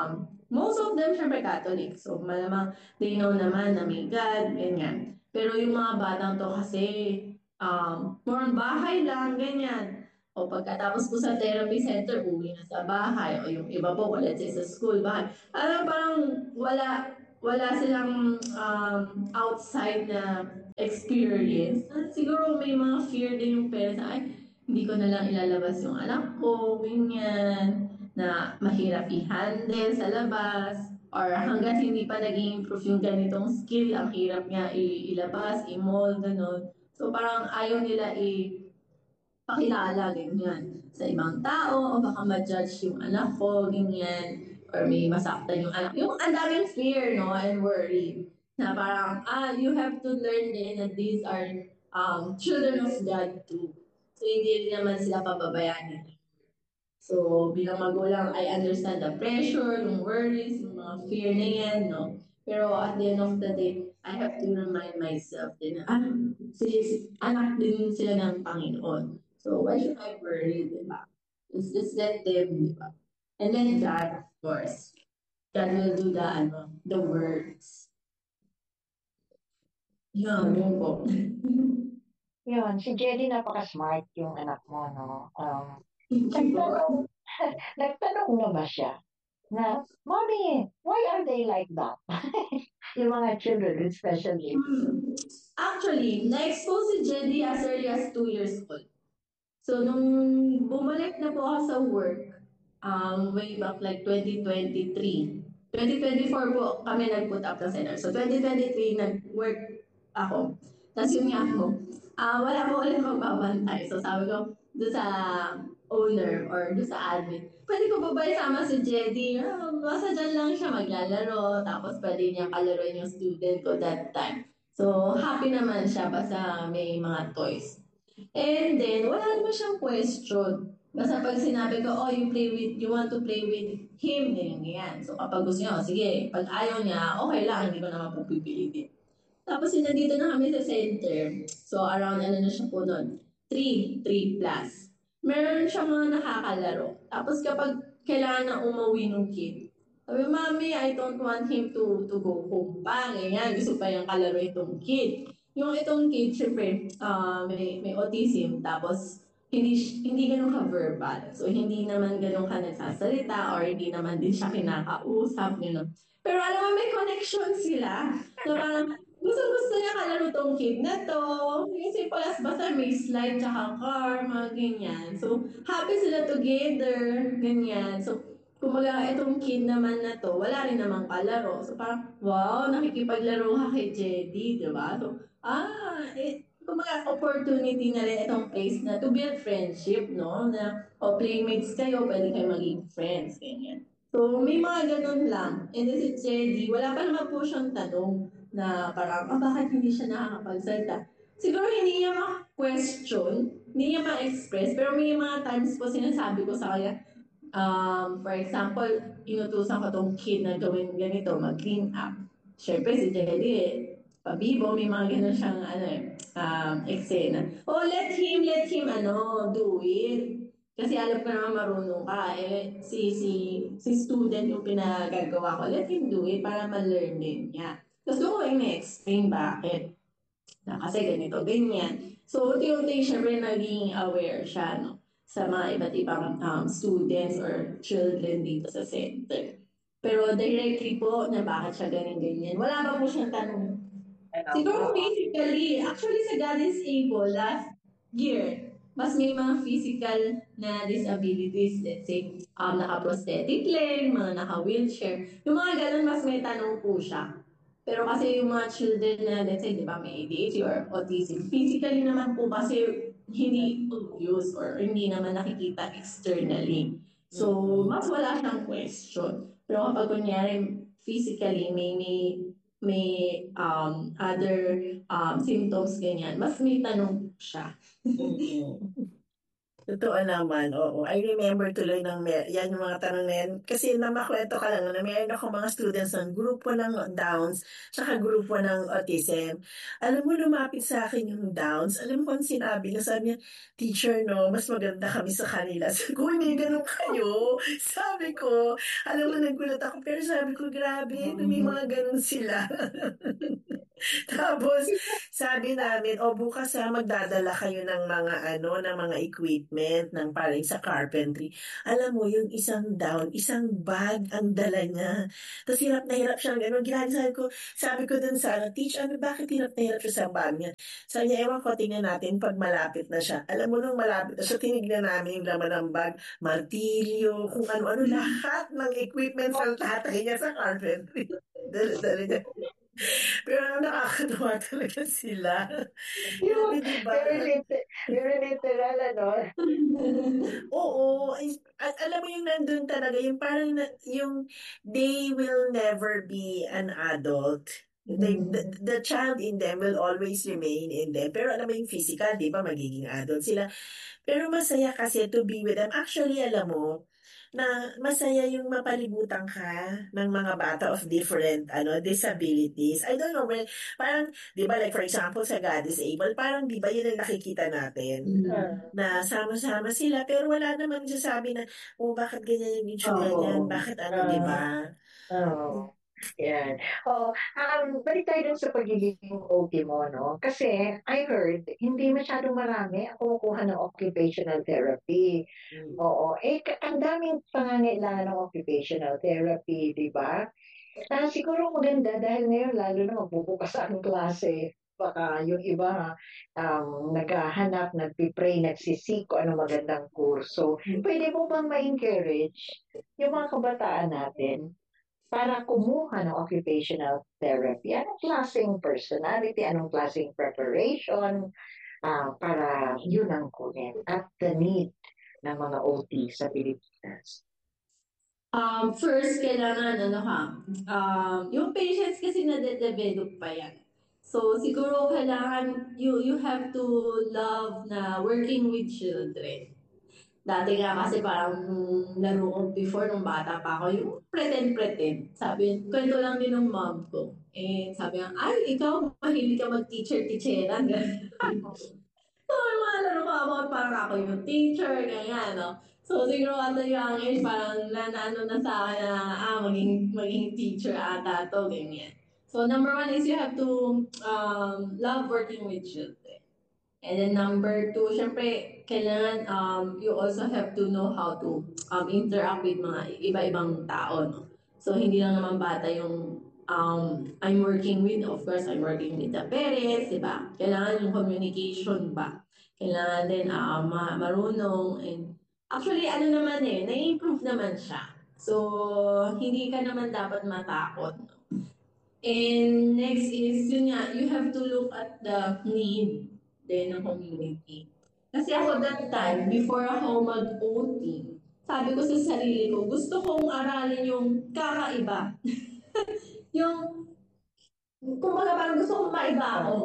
Most of them, syempre Catholic. So, malamang they know naman na may God, ganyan. Pero yung mga batang to kasi, more on bahay lang, ganyan. O pagkatapos po sa therapy center, uwi na sa bahay. O yung iba po, let's say sa school, bahay. Alam, parang wala silang outside na experience. Siguro may mga fear din yung parents, ay, hindi ko na lang ilalabas yung anak ko, ganyan, na mahirap i-handle sa labas, or hanggat hindi pa naging improve yung ganitong skill, ang hirap nga ilabas, i-mold, gano'n. So parang ayaw nila pakilala, ganyan, sa ibang tao, o baka ma-judge yung anak ko, ganyan, or may masaktan yung anak. Yung ang daming fear, no, and worry, na parang, you have to learn din that these are children of God too. So, hindi rin naman sila pababayaan. So, bilang magulang, I understand the pressure, yung worries, yung mga fear na yan, no? Pero at the end of the day, I have to remind myself din na, anak din sila ng Panginoon. So, why should I worry, di ba? Just let them, di ba? And then God, of course. God will do the words. Yun po. Yun, si Jelly napaka-smart yung anak mo, no? Nagtanong, nagtanong na ba siya na, Mommy, why are they like that? Yung mga children with special needs. Actually, na-expose si Jedi as early as 2 years old. So, nung bumalik na po ako sa work, way back like 2023, 2024 po kami nag-put up the center. So, 2023, nag-work ako. Tapos yun nga po, wala po ulit magbabantay. So, sabi ko, doon sa owner or doon sa admin, pwede ko ba ba isama si Jedy? Basta dyan lang siya maglalaro. Tapos pwede niya kalaroin yung student ko that time. So, happy naman siya basta may mga toys. And then, wala naman siyang question. Basta pag sinabi ko, oh, you want to play with him, ganyan, ganyan. So, kapag gusto niya, oh, sige, pag ayaw niya, okay lang, hindi ko naman po pipilitin. Tapos, yun, nandito na kami sa center. So, around, ano na siya po doon? 3 plus. Meron siya mga nakakalaro. Tapos, kapag kailangan na umuwi ng kid, sabi, Mami, I don't want him to go home pa. Ganyan, gusto pa yung kalaro itong kid. Yung itong kid, syempre, may autism, tapos hindi ganun ka-verbal. So, hindi naman ganun ka nagsasalita or hindi naman din siya kinakausap, gano'n. Pero alam mo, may connection sila. So, parang gusto niya kalaro tong kid na to. Yung simple as basta may slide tsaka car, mga ganyan. So, happy sila together, ganyan. So, kumbaga, itong kid naman na to, wala rin namang kalaro. So, parang, wow, nakikipaglaro ka kay Jedy, di ba? So, kumbaga, opportunity na rin itong place na to build friendship, no? Na, playmates kayo, pwede kayo maging friends, ganyan. So, may mga ganun lang. And then si Jedy, wala pa naman po siyang tanong na parang, bakit hindi siya nakakapagsalita? Siguro hindi niya ma-question, hindi niya ma-express, pero may mga times po sinasabi ko sa kanya, for example, inutusan ko tong kid na gawin ganito, mag-clean up. Siyempre, si Jelly, pabibo, may mga ganun siyang, eksena. Oh, let him, do it. Kasi alam ko naman marunong ka, si student yung pinagagawa ko, let him do it para ma-learn din niya. Tapos doon ko na-explain bakit. Na kasi ganito, ganyan. So, unti-unti, syempre, naging aware siya, no? Sa mga iba't ibang students or children dito sa center. Pero directly po na bakit siya ganyan-ganyan, wala pa po siyang tanong. Siguro physically, actually sa God is Able, last year, mas may mga physical na disabilities. Let's say, naka-prosthetic leg, mga naka-wheelchair. Yung mga ganun, mas may tanong po siya. Pero kasi yung mga children na, let's say, di ba, may ADHD or autism, physically naman po kasi hindi obvious or hindi naman nakikita externally. So, mas wala siyang question. Pero kapag kunyari, physically, may other symptoms ganyan, mas may tanong siya. Totoo naman, oo. I remember tuloy yan yung mga tanong na yan. Kasi makwento ka lang na meron ako mga students ng grupo ng Downs, tsaka grupo ng autism. Alam mo, lumapit sa akin yung Downs. Alam mo kung sinabi niya, sabi niya, teacher, no, mas maganda kami sa kanila. Sabi ko, hindi ganun kayo. Sabi ko, alam mo, nagulat ako. Pero sabi ko, grabe, may mga ganun sila. Tapos, sabi namin, bukas magdadala kayo ng mga ng mga equipment ng parang sa carpentry. Alam mo, yung isang down, isang bag ang dala niya. Tapos hirap na hirap siyang gano'n. Sabi ko dun sa teach, bakit hirap na hirap siya sa bag niya? Sabi niya, ewan ko, tingnan natin pag malapit na siya. Alam mo, nung malapit na siya, tinignan namin yung laman ng bag, martilyo, kung ano-ano, lahat ng equipment ng tatay niya sa carpentry. Dali-dali niya. Pero nakakatuwa talaga sila. Grabe, Yung di ba? very literal, ano? Oo. Alam mo yung nandun talaga, yung parang, yung they will never be an adult. The child in them will always remain in them. Pero alam mo yung physical, di ba, magiging adult sila. Pero masaya kasi to be with them. Actually, alam mo, na masaya yung mapalibutan ka ng mga bata of different disabilities. I don't know, parang, di ba, like for example, sa God is Able, parang di ba yun ang nakikita natin? Na sama-sama sila, pero wala naman sasabi na, bakit ganyan yung itsura niyan? Oo. Bakit di Ah, ba? oo. Yan. Oo. Balik tayo dun sa pagiging OT mo, no? Kasi I heard, hindi masyadong marami ang kumukuha ng occupational therapy. Mm. Oo. Ang daming pangangailangan ng occupational therapy, di ba? Siguro maganda dahil ngayon lalo na magbubukas ang klase. Baka yung iba naghahanap, nagpipray, nagsisik kung ano magandang kurso. Pwede mo bang ma-encourage yung mga kabataan natin para kumuha ng occupational therapy? Anong klaseng personality, anong klaseng preparation para yun ang kunin at the need ng mga OT sa Pilipinas? First, kailangan, yung patience kasi nade-develop pa yan. So, siguro kailangan, you have to love na working with children. Dati nga kasi parang laro ko before nung bata pa ako, yung pretend-pretend. Sabi, kwento lang din ng mom ko. Sabi niya, ay, ikaw, mahilig ka mag-teacher-teacheran. So, may mga laro ko ako, parang ako yung teacher, ganyan, no? So, siguro at the young age, parang naano na sa akin na, maging teacher ata to, ganyan. So, number one is you have to love working with children. And then number two, syempre, kailangan you also have to know how to interact with mga iba-ibang tao, no? So, hindi lang naman bata yung I'm working with, of course, I'm working with the parents, di ba? Kailangan yung communication ba? Kailangan din marunong. And actually, ano naman na-improve naman siya. So, hindi ka naman dapat matakot, no? And next is, yun nga, you have to look at the need din ng community. Kasi ako that time, before ako mag-OT, sabi ko sa sarili ko, gusto kong aralin yung kakaiba. Yung, kumbaga parang gusto kong maiba ako.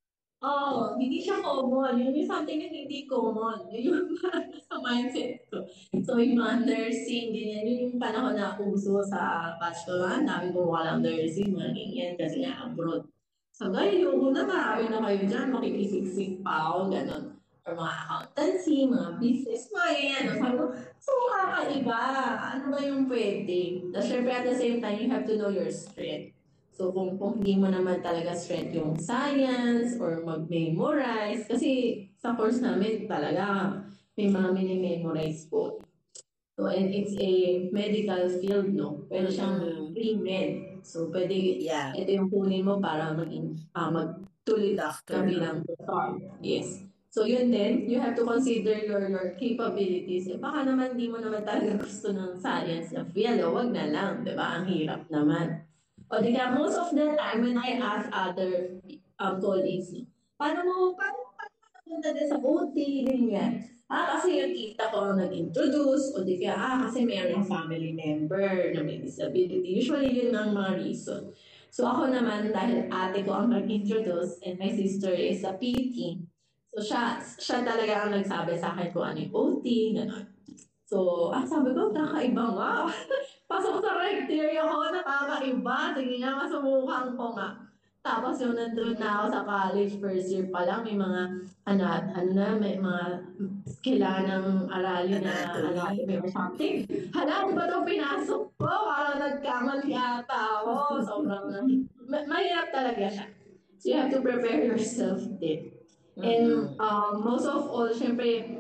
Hindi siya common. Yun yung something na hindi common. Yun yung parang sa mindset ko. So, yung mga nursing, ganyan, yun yung panahon na uso sa batch ko. Ang dami ko walang nursing, mga ganyan, kasi nga abroad. So, gaya yung una, marami na kayo dyan, makikisiksik pa ako, gano'n. Or mga accountancy, mga business, mga ganyan. Sabi ko, so kakaiba. Ano ba yung pwede? Tapos, syempre, at the same time, you have to know your strength. So, kung hindi mo naman talaga strength yung science or mag-memorize, kasi sa course namin talaga may mga mini-memorize po. So, and it's a medical field, no? Pwede siyang pre-med. So, pwede, ito yung kunin mo para magtuloy ka bilang doctor. Yes. So, yun din, you have to consider your capabilities. Baka naman di mo naman talaga gusto ng science na field. Wag na lang, di ba? Ang hirap naman. O di kaya, most of the time when I ask other colleagues, paano ka napunta din sa OT, ganyan. Kasi yung tita ko ang nag-introduce, o di kaya, kasi mayroong family member na may disability. Usually, yun ang mga reason. So ako naman, dahil ate ko ang nag-introduce and my sister is a PT, so So, siya talaga ang nagsabi sa akin kung ano yung OT, gano'n. So, sabi ko, kakaiba nga. Pasok sa criteria ko, nakakaiba. Sige nga, masubukan ko nga. Tapos yung nandun na ako sa college, first year pa lang, may mga, may mga kailangan ng aralin na Anatomy. anatomy or something. Hala, ano ba ito pinasok ko? Parang nagkamali yata ako. Sobrang, mahirap talaga siya. So you have to prepare yourself din. And most of all, syempre,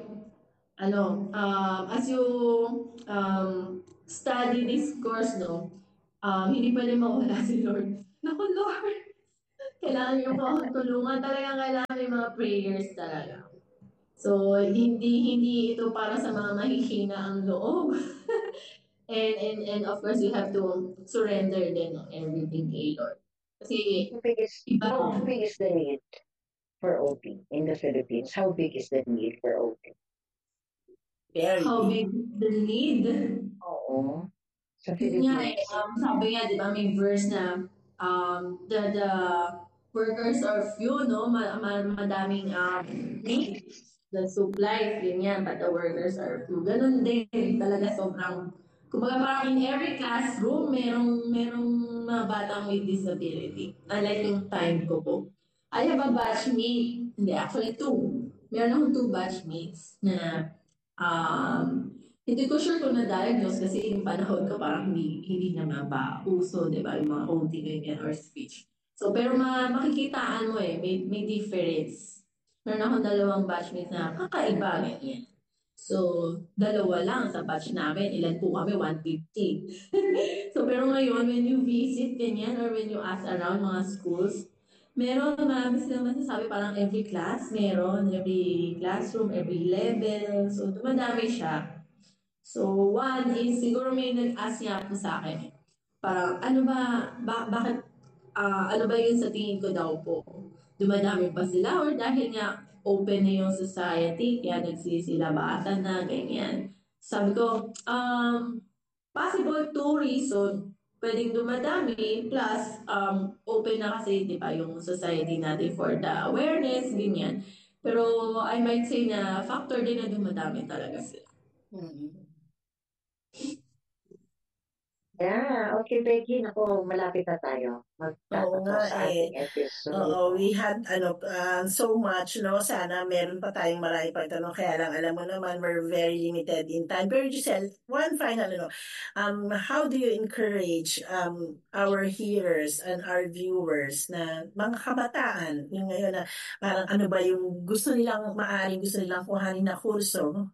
as you study this course, no, hindi pwede mawala si Lord. Naku, Lord! Kailangan niyo po akong tulungan. Talagang kailangan yung mga prayers talaga. So, hindi ito para sa mga mahihina ang loob. and of course, you have to surrender din no, everything kay Lord. Kasi, iba How big is the need for OT in the Philippines? How big is the need for OT? Very how big. big the need. Oo. Sa Yun nga eh, Philippines. sabi nga, di ba, may verse na the workers are few, no? Madaming needs, the supplies, ganyan, but the workers are few. Ganun din, talaga sobrang, kumbaga parang in every classroom, merong mga batang with disability. Unlike yung time ko po. I have a batchmate, hindi, actually two. Meron akong two batchmates na hindi ko sure kung na-diagnose kasi yung panahon ko parang hindi naman ba uso, di ba, yung mga OT ganyan or speech. So, pero makikitaan mo may difference. Meron akong dalawang batchmates na kakaiba, ganyan. So, dalawa lang sa batch namin. Ilan po kami? 150. So, pero ngayon, when you visit ganyan or when you ask around mga schools, marami silang masasabi parang every class, every classroom, every level. So, dumadami siya. So, one is, siguro may nag-ask niya po sa akin, parang, ano bakit, ano ba yun sa tingin ko daw po? Dumadami pa sila or dahil nga open na yung society, kaya nagsisilabatan na, ganyan. Sabi ko, possible two reason. Pwedeng dumadami, plus open na kasi, di ba, yung society natin for the awareness, ganyan. Pero I might say na factor din na dumadami talaga sila. Yeah, okay, Becky. Naku, malapit na tayo. Oo nga Magtatapos sa ating episode. we had so much, no? Sana meron pa tayong marami pang tanong. Kaya lang, alam mo naman, we're very limited in time. Pero Giselle, one final, how do you encourage our hearers and our viewers na mga kabataan, yung ngayon na parang ano ba yung gusto nilang kuhanin na kurso?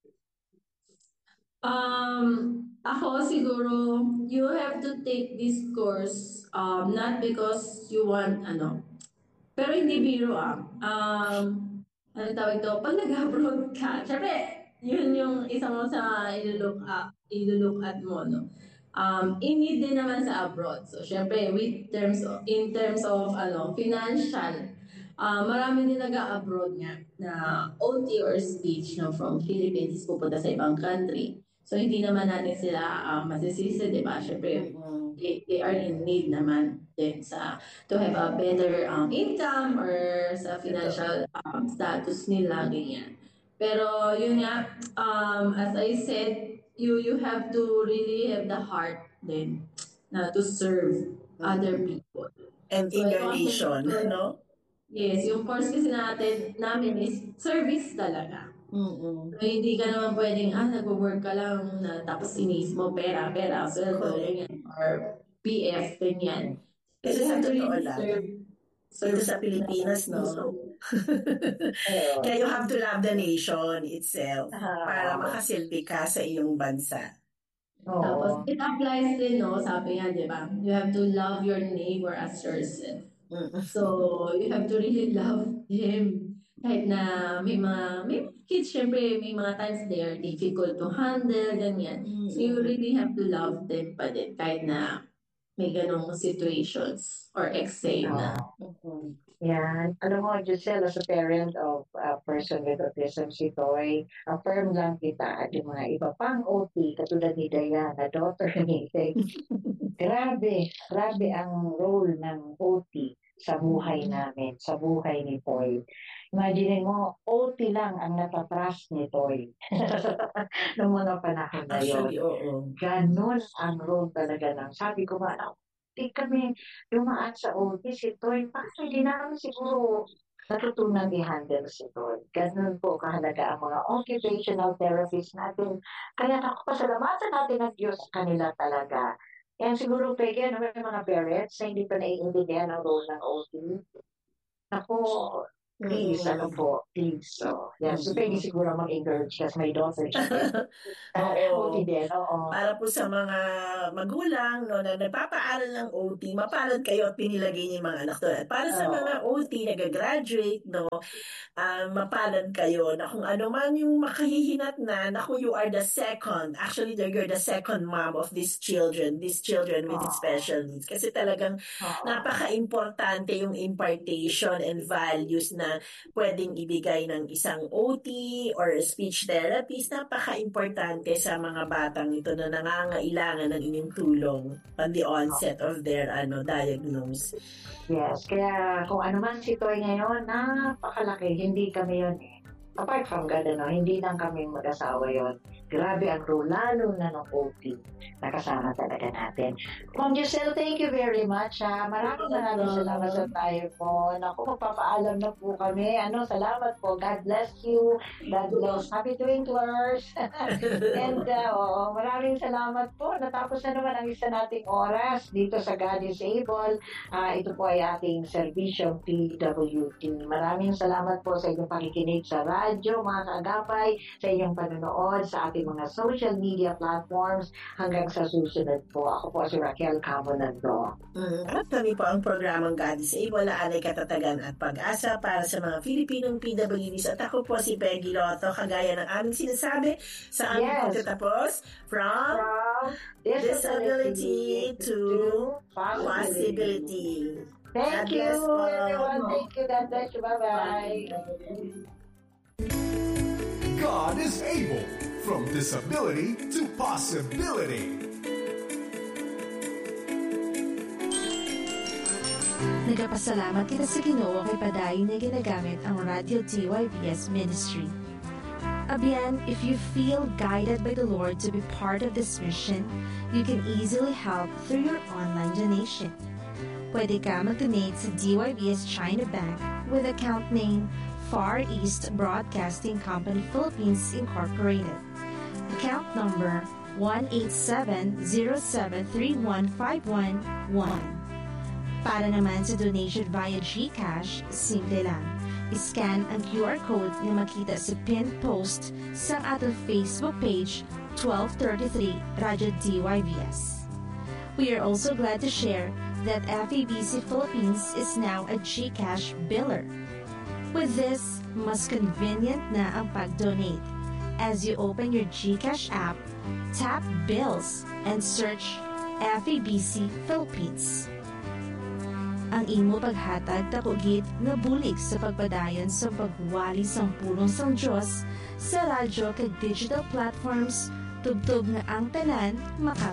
Ako siguro, you have to take this course, not because you want, pero hindi biro ano tawag ito, pag nag-abroad ka, syempre, yun yung isa mo sa ilulok at mo, no? In-need din naman sa abroad. So, syempre, in terms of, financial, marami din nag-abroad nga na OT or speech, no, from Philippines pupunta sa ibang country. So, hindi naman natin sila masisisi, di ba? Syempre, they are in need naman din to have a better income or sa financial status nila, ganyan. Pero yun nga, as I said, you have to really have the heart then na to serve other people. And So, in ito your kasi, nation, no? yes, yung course kasi namin is service talaga. So, hindi ka naman pwedeng, nag-work ka lang na tapos sinis mo, pera, sweldo, ganyan, or PF, ganyan. Kasi You sa have to totoo really lang, serve dito sa Pilipinas, no? Kaya you have to love the nation itself para makasilbi ka sa iyong bansa. Tapos, it applies din, no? Sabi nga, di ba? You have to love your neighbor as yourself. So, you have to really love him. Kahit na may kids, syempre, may mga times they are difficult to handle, ganyan. So, you really have to love them pa din, kahit na may ganong situations or eksena. Yan. Alam mo, Giselle, as a parent of a person with autism, si Toy, affirm lang kita at yung mga iba pang OT, katulad ni Diana, daughter ni Becky. Grabe ang role ng OT sa buhay namin, sa buhay ni Toy. Imagine mo, OT lang ang natatrust ni Toy noong mga panahon na yun. Actually, oo. Ganun ang role talaga ng, sabi ko nga, di kami dumaan sa OT si Toy, paano hindi namin siguro natutunan i-handle si Toy. Ganun po kahalaga ang mga occupational therapists natin. Kaya ako, pasalamatan natin ang Diyos sa kanila talaga. And siguro, Peggy, may mga parents na hindi pa naiintindihan ang role ng OT. Ako, please, please. So, yes, so Peggy siguro mag-encourage kasi may daughter siya. Oo. OT din, oo. Para po sa mga magulang no, na nagpapaaral ng OT, mapalad kayo at pinilagay niyo yung mga anak doon. At para sa mga OT na gagraduate, no, mapalad kayo na kung ano man yung makahihinat na, naku, you are the second. Actually, you're the second mom of these children with special needs. Kasi talagang napaka-importante yung impartation and values na pwedeng ibigay ng isang OT or speech therapist. Napaka-importante sa mga batang ito na nangangailangan ng inyong tulong on the onset of their diagnose. Yes, kaya kung ano man si Toy ngayon, napakalaki. Hindi kami yun eh. Apart from God, hindi lang kami mag-asawa yun. Grabe ang role, lalo na ng OT. Nakasama talaga natin. Ma'am Giselle, thank you very much. Maraming salamat sa tayo po. Naku, magpapaalam na po kami. Salamat po. God bless you. God bless. Happy Twinklers. And maraming salamat po. Natapos na naman ang isa nating oras dito sa God is Able. Ito po ay ating serbisyong PWT. Maraming salamat po sa inyong pakikinig sa radyo, mga kaagapay, sa inyong panonood sa ating mga social media platforms. Hanggang sa susunod po. Ako po si Raquel Cabonando. At kami po ang programang God is Able, Alay Katatagan at Pag-asa para sa mga Filipinong PWDs. At ako po si Peggy Lotto, kagaya ng aming sinasabi sa aming pagtatapos from disability to possibility. Thank you, everyone. Thank you. God bless you. Bye-bye. God is able. From disability to possibility. Nagpapasalamat kita sa Ginoo kay padayon na ginagamit ang Radio DYBS Ministry. Again, if you feel guided by the Lord to be part of this mission, you can easily help through your online donation. Pwede ka mag-donate sa DYBS China Bank with account name Far East Broadcasting Company Philippines Incorporated. Account number 18707315111. Para naman sa donation via GCash, simple lang. I-scan ang QR code na makita sa pinned post sa ating Facebook page 1233 Radyo DYBS. We are also glad to share that FEBC Philippines is now a GCash biller. With this, mas convenient na ang pag-donate. As you open your GCash app, tap Bills and search FEBC Philippines. Ang imo paghatag takugit nga bulig sa pagpadayon sa pagwali sang pulong sang Diyos sa radyo kag digital platforms tubtob nga ang tanan